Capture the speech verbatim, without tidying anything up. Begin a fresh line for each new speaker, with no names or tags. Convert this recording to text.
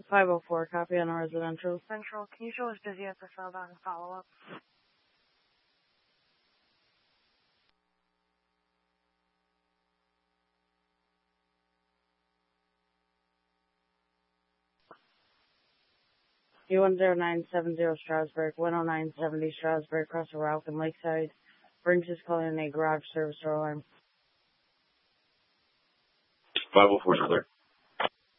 five oh four, copy on residential.
Central, can you show us busy at the southbound follow-up?
U one zero nine seven zero Strasburg, one oh nine seventy Strasburg, across the Ralph and Lakeside. Brings is calling a garage service door alarm.
five oh four is clear.